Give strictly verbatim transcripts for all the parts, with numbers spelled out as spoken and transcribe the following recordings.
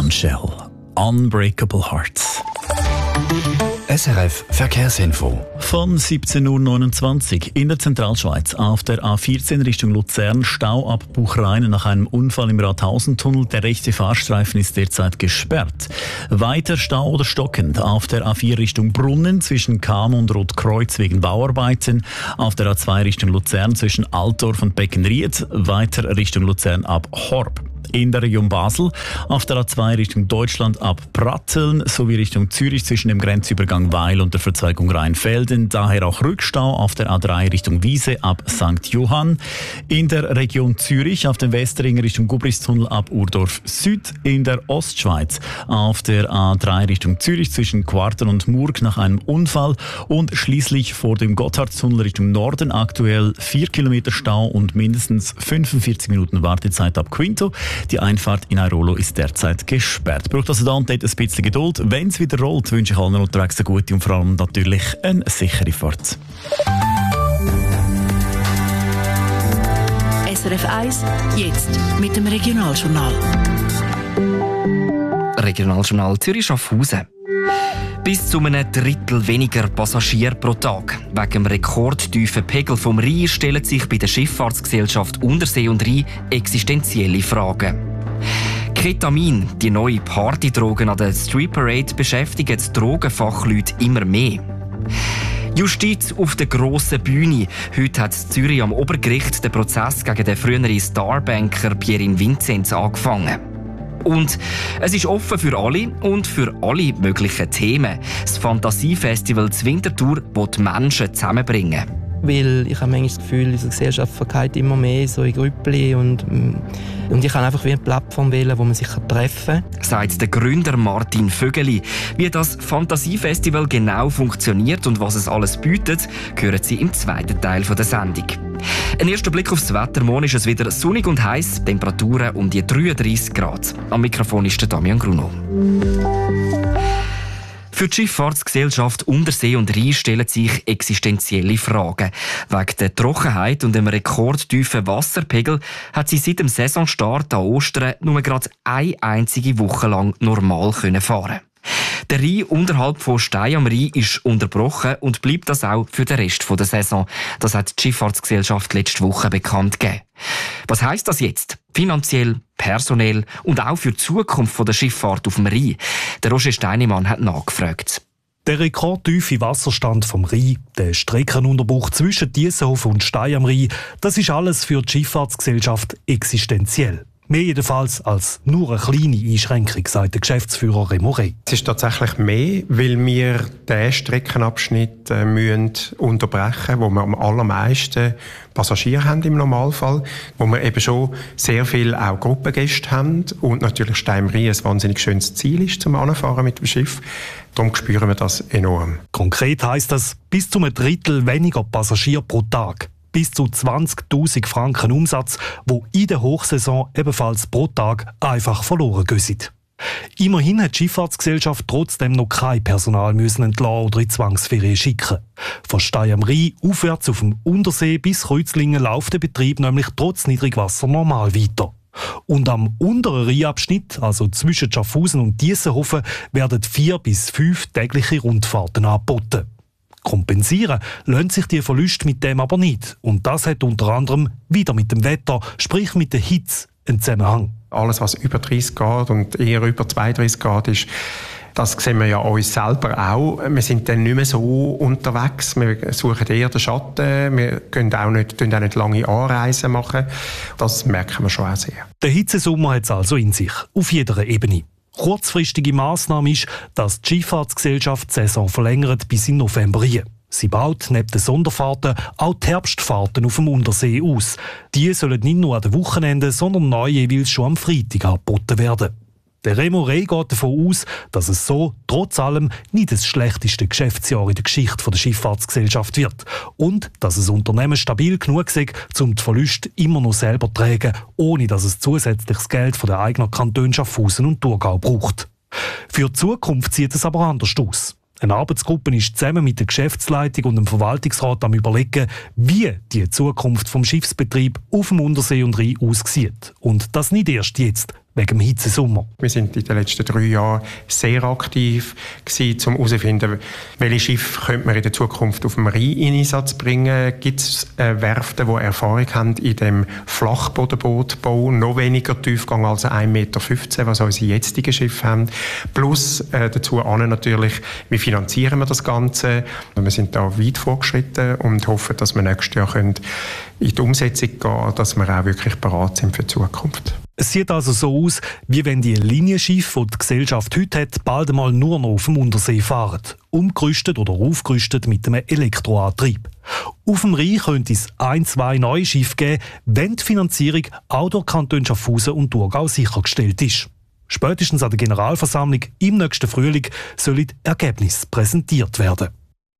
Shell. Unbreakable Hearts. S R F Verkehrsinfo. Von siebzehn Uhr neunundzwanzig in der Zentralschweiz auf der A vierzehn Richtung Luzern, Stau ab Buchreinen nach einem Unfall im Rathausentunnel. Der rechte Fahrstreifen ist derzeit gesperrt. Weiter Stau oder stockend auf der A vier Richtung Brunnen zwischen Cham und Rotkreuz wegen Bauarbeiten. Auf der A zwei Richtung Luzern zwischen Altdorf und Beckenried. Weiter Richtung Luzern ab Horb. In der Region Basel auf der A zwei Richtung Deutschland ab Pratteln sowie Richtung Zürich zwischen dem Grenzübergang Weil und der Verzweigung Rheinfelden. Daher auch Rückstau auf der A drei Richtung Wiese ab Sankt Johann. In der Region Zürich auf dem Westring Richtung Gubristunnel ab Urdorf Süd. In der Ostschweiz auf der A drei Richtung Zürich zwischen Quarten und Murg nach einem Unfall. Und schließlich vor dem Gotthardtunnel Richtung Norden aktuell vier Kilometer Stau und mindestens fünfundvierzig Minuten Wartezeit ab Quinto. Die Einfahrt in Airolo ist derzeit gesperrt. Braucht also da und dort ein bisschen Geduld. Wenn es wieder rollt, wünsche ich allen unterwegs eine gute und vor allem natürlich eine sichere Fahrt. S R F eins, jetzt mit dem Regionaljournal. Regionaljournal Zürich-Schaffhausen. Bis zu einem Drittel weniger Passagiere pro Tag. Wegen dem rekordtiefen Pegel vom Rhein stellen sich bei der Schifffahrtsgesellschaft Untersee und Rhein existenzielle Fragen. Ketamin, die neue Partydroge an der Street Parade, beschäftigen die Drogenfachleute immer mehr. Justiz auf der grossen Bühne. Heute hat in Zürich am Obergericht der Prozess gegen den früheren Starbanker Pierin Vinzenz angefangen. Und es ist offen für alle und für alle möglichen Themen. Das Fantasiefestival zu Winterthur will die Menschen zusammenbringen. Weil ich habe manchmal das Gefühl, unsere Gesellschaft verkeilt immer mehr so in Grüppli und, und ich kann einfach wie eine Plattform wählen, wo man sich treffen kann. Sagt der Gründer Martin Vögeli. Wie das Fantasiefestival genau funktioniert und was es alles bietet, hören Sie im zweiten Teil der Sendung. Ein erster Blick aufs Wetter. Morgen ist es wieder sonnig und heiß, Temperaturen um die dreiunddreissig Grad. Am Mikrofon ist der Damian Gruno. Für die Schifffahrtsgesellschaft Untersee und Rhein stellen sich existenzielle Fragen. Wegen der Trockenheit und dem rekordtiefen Wasserpegel hat sie seit dem Saisonstart an Ostern nur gerade eine einzige Woche lang normal fahren. Der Rhein unterhalb von Stein am Rhein ist unterbrochen und bleibt das auch für den Rest der Saison. Das hat die Schifffahrtsgesellschaft letzte Woche bekannt gegeben. Was heisst das jetzt? Finanziell, personell und auch für die Zukunft der Schifffahrt auf dem Rhein. Der Roger Steinemann hat nachgefragt. Der rekordtiefe Wasserstand vom Rhein, der Streckenunterbruch zwischen Diessenhofen und Stein am Rhein, das ist alles für die Schifffahrtsgesellschaft existenziell. Mehr jedenfalls als nur eine kleine Einschränkung, sagt der Geschäftsführer Remo Rey. Es ist tatsächlich mehr, weil wir den Streckenabschnitt äh, müssen unterbrechen, wo wir am allermeisten Passagiere haben im Normalfall, wo wir eben schon sehr viel auch Gruppengäste haben und natürlich Stein am Rhein ein wahnsinnig schönes Ziel ist zum Anfahren mit dem Schiff. Darum spüren wir das enorm. Konkret heisst das bis zu einem Drittel weniger Passagiere pro Tag. Bis zu zwanzigtausend Franken Umsatz, wo in der Hochsaison ebenfalls pro Tag einfach verloren gehen. Immerhin hat die Schifffahrtsgesellschaft trotzdem noch kein Personal müssen entlassen oder in Zwangsferien schicken. Von Stein am Rhein aufwärts auf dem Untersee bis Kreuzlingen läuft der Betrieb nämlich trotz Niedrigwasser normal weiter. Und am unteren Rheinabschnitt, also zwischen Schaffhausen und Diessenhofen, werden vier bis fünf tägliche Rundfahrten angeboten. Kompensieren lassen sich die Verluste mit dem aber nicht. Und das hat unter anderem wieder mit dem Wetter, sprich mit der Hitze, einen Zusammenhang. Alles, was über dreißig Grad und eher über zweiunddreissig Grad ist, das sehen wir ja uns selber auch. Wir sind dann nicht mehr so unterwegs. Wir suchen eher den Schatten. Wir können auch nicht, können auch nicht lange Anreisen machen. Das merken wir schon auch sehr. Der Hitzesommer hat es also in sich, auf jeder Ebene. Kurzfristige Massnahme ist, dass die Schifffahrtsgesellschaft die Saison verlängert bis in November hin. Sie baut neben den Sonderfahrten auch die Herbstfahrten auf dem Untersee aus. Die sollen nicht nur an den Wochenenden, sondern neu jeweils schon am Freitag angeboten werden. Der Remo Rey geht davon aus, dass es so, trotz allem, nicht das schlechteste Geschäftsjahr in der Geschichte der Schifffahrtsgesellschaft wird. Und dass das Unternehmen stabil genug ist, um die Verluste immer noch selber zu tragen, ohne dass es zusätzliches Geld von den eigenen Kantonen Schaffhausen und Thurgau braucht. Für die Zukunft sieht es aber anders aus. Eine Arbeitsgruppe ist zusammen mit der Geschäftsleitung und dem Verwaltungsrat am Überlegen, wie die Zukunft vom Schiffsbetrieb auf dem Untersee und Rhein aussieht. Und das nicht erst jetzt, wegen dem Hitzesommer. Wir sind in den letzten drei Jahren sehr aktiv gewesen, um herauszufinden, welche Schiffe könnte man in der Zukunft auf dem Rhein in Einsatz bringen. Gibt es äh, Werften, die Erfahrung haben in dem Flachbodenbootbau, noch weniger Tiefgang als ein Meter fünfzehn, was unsere jetzigen Schiffe haben. Plus äh, dazu an natürlich, wie finanzieren wir das Ganze. Wir sind da weit vorgeschritten und hoffen, dass wir nächstes Jahr können in die Umsetzung gehen können, dass wir auch wirklich bereit sind für die Zukunft. Es sieht also so aus, wie wenn die Linienschiffe, die die Gesellschaft heute hat, bald einmal nur noch auf dem Untersee fahren. Umgerüstet oder aufgerüstet mit einem Elektroantrieb. Auf dem Rhein könnte es ein, zwei neue Schiffe geben, wenn die Finanzierung auch durch Kanton Schaffhausen und Thurgau sichergestellt ist. Spätestens an der Generalversammlung im nächsten Frühling sollen die Ergebnisse präsentiert werden.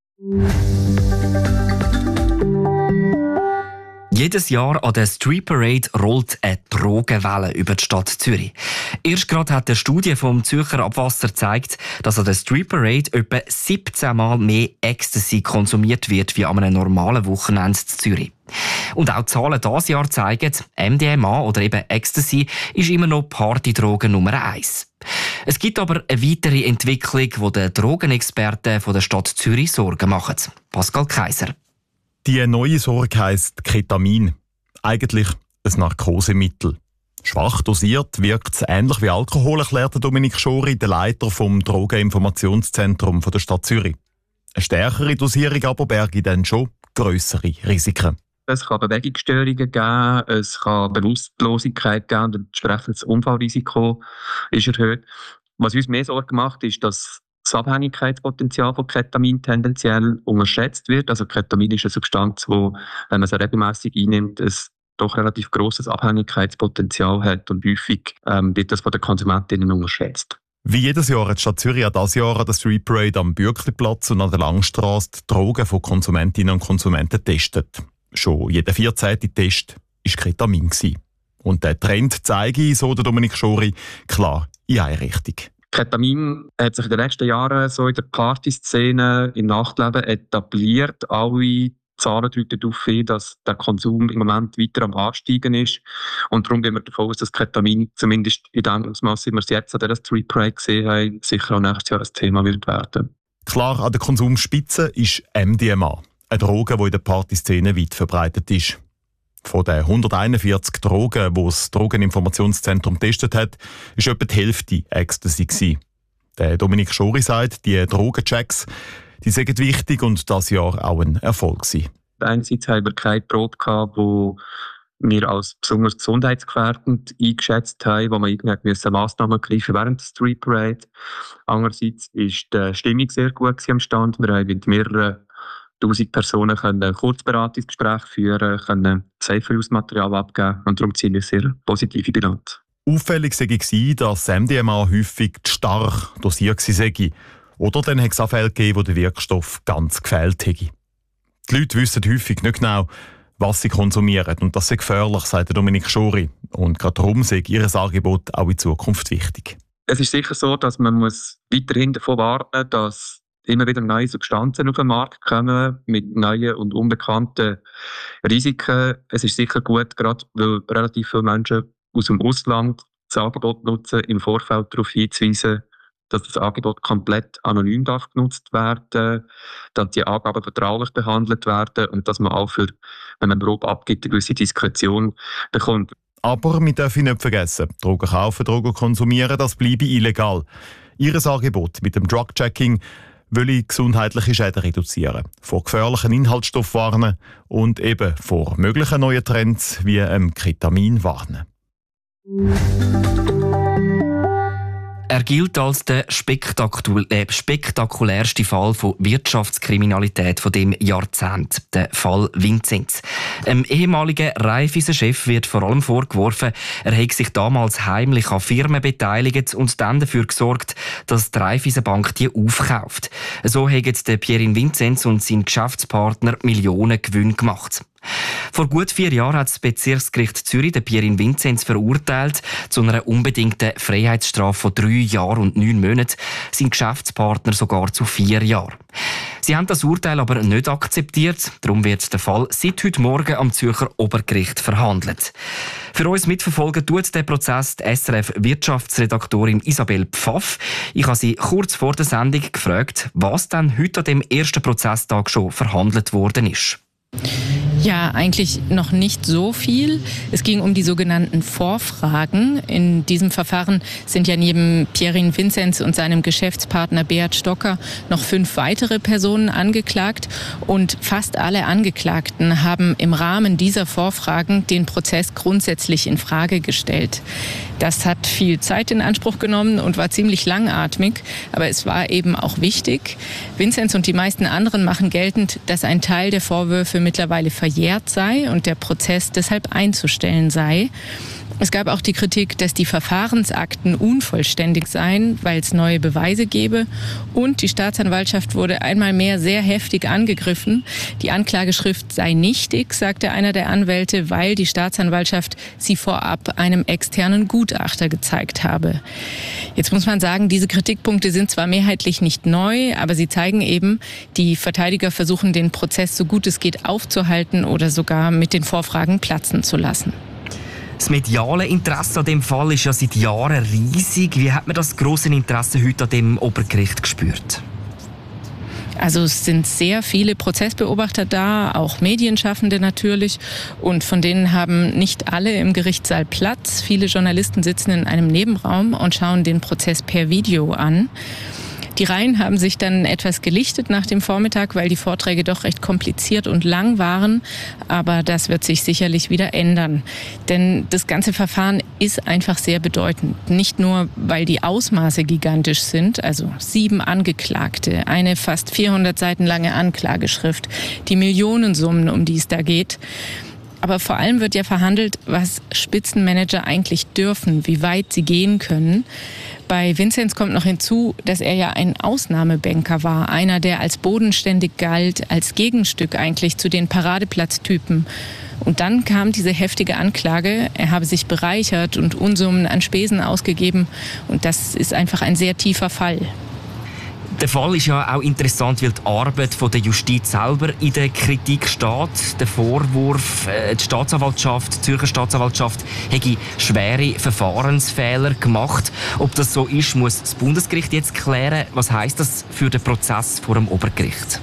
Jedes Jahr an der Street Parade rollt eine Drogenwelle über die Stadt Zürich. Erst gerade hat eine Studie vom Zürcher Abwasser gezeigt, dass an der Street Parade etwa siebzehn Mal mehr Ecstasy konsumiert wird wie an einem normalen Wochenende in Zürich. Und auch die Zahlen dieses Jahr zeigen, M D M A oder eben Ecstasy ist immer noch Partydroge Nummer eins. Es gibt aber eine weitere Entwicklung, die den Drogenexperten von der Stadt Zürich Sorgen machen. Pascal Kaiser. Die neue Sorge heisst Ketamin. Eigentlich ein Narkosemittel. Schwach dosiert wirkt es ähnlich wie Alkohol, erklärte Dominik Schori, der Leiter vom Drogeninformationszentrum der Stadt Zürich. Eine stärkere Dosierung aber berge dann schon grössere Risiken. Es kann Bewegungsstörungen geben, es kann Bewusstlosigkeit geben und entsprechend das Unfallrisiko ist erhöht. Was uns mehr Sorge macht, ist, dass das Abhängigkeitspotenzial von Ketamin tendenziell unterschätzt wird. Also Ketamin ist eine Substanz, wo, wenn man sie regelmäßig einnimmt, ein doch relativ grosses Abhängigkeitspotenzial hat und häufig ähm, wird das von den Konsumentinnen unterschätzt. Wie jedes Jahr hat die Stadt Zürich auch dieses Jahr an der Street Parade am Bürkliplatz und an der Langstrasse die Drogen von Konsumentinnen und Konsumenten getestet. Schon jeder vierzehnte Test war Ketamin. Und der Trend zeige, so der Dominik Schori, klar in eine Richtung. Ketamin hat sich in den letzten Jahren so in der Partyszene, im Nachtleben etabliert. Alle Zahlen deuten darauf hin, dass der Konsum im Moment weiter am Ansteigen ist. Und darum gehen wir davon aus, dass Ketamin zumindest in dem Ausmaß, wie wir es jetzt an dieser Street Parade gesehen haben, sicher auch nächstes Jahr ein Thema wird werden. Klar, an der Konsumspitze ist M D M A, eine Droge, die in der Partyszene weit verbreitet ist. Von den hunderteinundvierzig Drogen, die das Drogeninformationszentrum getestet hat, war etwa die Hälfte Ecstasy. Der Dominik Schori sagt, die Drogenchecks die sind wichtig und dieses Jahr auch ein Erfolg sein. Einerseits haben wir keine Probe gehabt, die wir als besonders gesundheitsgefährdend eingeschätzt haben, wo man irgendwie Massnahmen greifen während der Street Parade. Andererseits war die Stimmung sehr gut am Stand. Wir haben mit mehreren tausend Personen können Kurzberatungsgespräche führen, können Safe-Use-Material abgeben und darum ziehen wir sehr positive Bilanz. Auffällig war, dass M D M A häufig zu stark dosiert war. Oder dann hat es auch Fälle gegeben, wo der Wirkstoff ganz gefehlt hätte. Die Leute wissen häufig nicht genau, was sie konsumieren. Und das ist gefährlich, sagt Dominik Schori. Und gerade darum sei ihr Angebot auch in Zukunft wichtig. Es ist sicher so, dass man muss weiterhin davon warten muss, dass immer wieder neue Substanzen auf den Markt kommen mit neuen und unbekannten Risiken. Es ist sicher gut, gerade weil relativ viele Menschen aus dem Ausland das Angebot nutzen, im Vorfeld darauf hinzuweisen, dass das Angebot komplett anonym darf genutzt werden, dass die Angaben vertraulich behandelt werden und dass man auch für, wenn man Probe abgibt, eine gewisse Diskretion bekommt. Aber wir dürfen nicht vergessen, Drogen kaufen, Drogen konsumieren, das bleibe illegal. Ihr Angebot mit dem Drug-Checking will gesundheitliche Schäden reduzieren, vor gefährlichen Inhaltsstoffen warnen und eben vor möglichen neuen Trends wie ähm, Ketamin warnen. Er gilt als der spektakul äh, spektakulärste Fall von Wirtschaftskriminalität von dem Jahrzehnt, der Fall Vinzenz. Dem ehemaligen Raiffeisen-Chef wird vor allem vorgeworfen, er hätte sich damals heimlich an Firmen beteiligt und dann dafür gesorgt, dass die Raiffeisen-Bank die aufkauft. So haben Pierin Vinzenz und sein Geschäftspartner Millionen Gewinn gemacht. Vor gut vier Jahren hat das Bezirksgericht Zürich den Pierin Vinzenz verurteilt zu einer unbedingten Freiheitsstrafe von drei Jahren und neun Monaten, sein Geschäftspartner sogar zu vier Jahren. Sie haben das Urteil aber nicht akzeptiert. Darum wird der Fall seit heute Morgen am Zürcher Obergericht verhandelt. Für uns mitverfolgen tut der Prozess die S R F-Wirtschaftsredaktorin Isabel Pfaff. Ich habe sie kurz vor der Sendung gefragt, was dann heute an dem ersten Prozesstag schon verhandelt worden ist. Ja, eigentlich noch nicht so viel. Es ging um die sogenannten Vorfragen. In diesem Verfahren sind ja neben Pierin Vinzenz und seinem Geschäftspartner Beat Stocker noch fünf weitere Personen angeklagt. Und fast alle Angeklagten haben im Rahmen dieser Vorfragen den Prozess grundsätzlich in Frage gestellt. Das hat viel Zeit in Anspruch genommen und war ziemlich langatmig. Aber es war eben auch wichtig. Vinzenz und die meisten anderen machen geltend, dass ein Teil der Vorwürfe mittlerweile verjährt sei und der Prozess deshalb einzustellen sei. Es gab auch die Kritik, dass die Verfahrensakten unvollständig seien, weil es neue Beweise gebe. Und die Staatsanwaltschaft wurde einmal mehr sehr heftig angegriffen. Die Anklageschrift sei nichtig, sagte einer der Anwälte, weil die Staatsanwaltschaft sie vorab einem externen Gutachter gezeigt habe. Jetzt muss man sagen, diese Kritikpunkte sind zwar mehrheitlich nicht neu, aber sie zeigen eben, die Verteidiger versuchen, den Prozess so gut es geht aufzuhalten oder sogar mit den Vorfragen platzen zu lassen. Das mediale Interesse an dem Fall ist ja seit Jahren riesig. Wie hat man das grosse Interesse heute an dem Obergericht gespürt? Also es sind sehr viele Prozessbeobachter da, auch Medienschaffende natürlich. Und von denen haben nicht alle im Gerichtssaal Platz. Viele Journalisten sitzen in einem Nebenraum und schauen den Prozess per Video an. Die Reihen haben sich dann etwas gelichtet nach dem Vormittag, weil die Vorträge doch recht kompliziert und lang waren. Aber das wird sich sicherlich wieder ändern. Denn das ganze Verfahren ist einfach sehr bedeutend. Nicht nur, weil die Ausmaße gigantisch sind, also sieben Angeklagte, eine fast vierhundert Seiten lange Anklageschrift, die Millionensummen, um die es da geht. Aber vor allem wird ja verhandelt, was Spitzenmanager eigentlich dürfen, wie weit sie gehen können. Bei Vinzenz kommt noch hinzu, dass er ja ein Ausnahmebanker war. Einer, der als bodenständig galt, als Gegenstück eigentlich zu den Paradeplatztypen. Und dann kam diese heftige Anklage, er habe sich bereichert und Unsummen an Spesen ausgegeben. Und das ist einfach ein sehr tiefer Fall. Der Fall ist ja auch interessant, weil die Arbeit der Justiz selber in der Kritik steht. Der Vorwurf, die Staatsanwaltschaft, die Zürcher Staatsanwaltschaft, hätte schwere Verfahrensfehler gemacht. Ob das so ist, muss das Bundesgericht jetzt klären. Was heisst das für den Prozess vor dem Obergericht?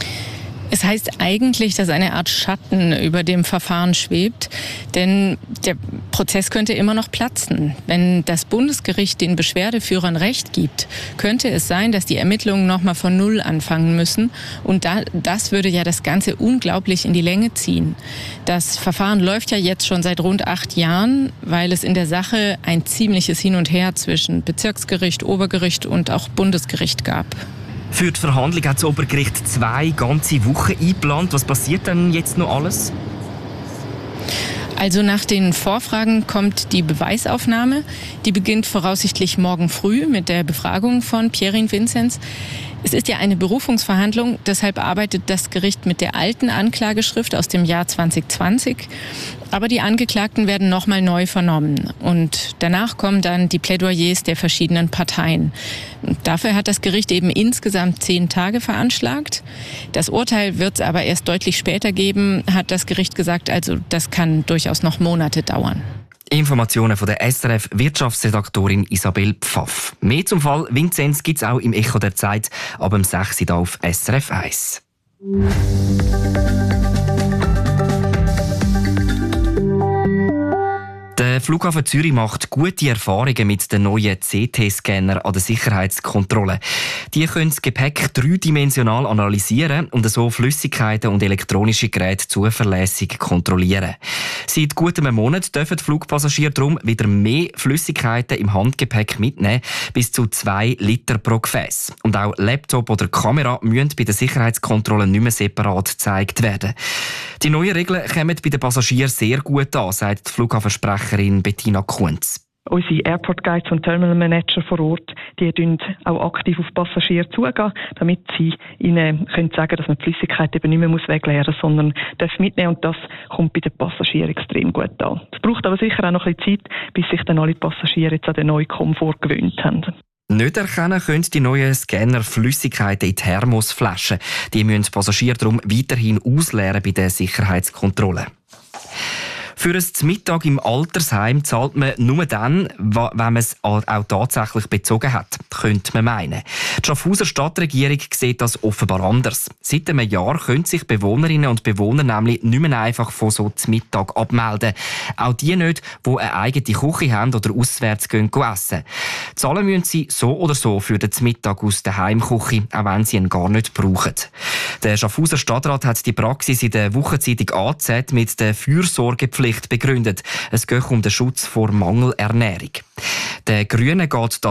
Es heißt eigentlich, dass eine Art Schatten über dem Verfahren schwebt, denn der Prozess könnte immer noch platzen. Wenn das Bundesgericht den Beschwerdeführern Recht gibt, könnte es sein, dass die Ermittlungen noch mal von Null anfangen müssen. Und da, das würde ja das Ganze unglaublich in die Länge ziehen. Das Verfahren läuft ja jetzt schon seit rund acht Jahren, weil es in der Sache ein ziemliches Hin und Her zwischen Bezirksgericht, Obergericht und auch Bundesgericht gab. Für die Verhandlung hat das Obergericht zwei ganze Wochen eingeplant. Was passiert denn jetzt noch alles? Also nach den Vorfragen kommt die Beweisaufnahme. Die beginnt voraussichtlich morgen früh mit der Befragung von Pierin Vinzenz. Es ist ja eine Berufungsverhandlung, deshalb arbeitet das Gericht mit der alten Anklageschrift aus dem Jahr zwanzig zwanzig. Aber die Angeklagten werden nochmal neu vernommen. Und danach kommen dann die Plädoyers der verschiedenen Parteien. Und dafür hat das Gericht eben insgesamt zehn Tage veranschlagt. Das Urteil wird es aber erst deutlich später geben, hat das Gericht gesagt. Also das kann durchaus noch Monate dauern. Informationen von der S R F-Wirtschaftsredaktorin Isabel Pfaff. Mehr zum Fall Vinzenz gibt es auch im Echo der Zeit ab dem sechs Uhr auf S R F eins. Der Flughafen Zürich macht gute Erfahrungen mit den neuen C T-Scanner an der Sicherheitskontrolle. Die können das Gepäck dreidimensional analysieren und so Flüssigkeiten und elektronische Geräte zuverlässig kontrollieren. Seit gut einem Monat dürfen Flugpassagiere darum wieder mehr Flüssigkeiten im Handgepäck mitnehmen, bis zu zwei Liter pro Gefäß. Und auch Laptop oder Kamera müssen bei der Sicherheitskontrolle nicht mehr separat gezeigt werden. Die neuen Regeln kommen bei den Passagieren sehr gut an, sagt die Flughafensprecherin Bettina Kunz. Unsere Airport Guides und Terminal Manager vor Ort, die tun auch aktiv auf Passagiere zugehen, damit sie ihnen können sagen, dass man die Flüssigkeit eben nicht mehr wegleeren muss, sondern darf mitnehmen, und das kommt bei den Passagieren extrem gut an. Es braucht aber sicher auch noch ein bisschen Zeit, bis sich dann alle Passagiere jetzt an den neuen Komfort gewöhnt haben. Nicht erkennen können die neuen Scanner Flüssigkeiten in Thermosflaschen. Die müssen Passagiere darum weiterhin ausleeren bei der Sicherheitskontrolle. Für ein Mittag im Altersheim zahlt man nur dann, wenn man es auch tatsächlich bezogen hat, könnte man meinen. Die Schaffhauser Stadtregierung sieht das offenbar anders. Seit einem Jahr können sich Bewohnerinnen und Bewohner nämlich nicht mehr einfach von so zum Mittag abmelden. Auch die nicht, die eine eigene Küche haben oder auswärts gehen essen. Zahlen müssen sie so oder so für den Mittag aus der Heimküche, auch wenn sie ihn gar nicht brauchen. Der Schaffhauser Stadtrat hat die Praxis in der Wochenzeitung A Z mit der Fürsorgepflicht begründet. Es geht um den Schutz vor Mangelernährung. Der Grüne geht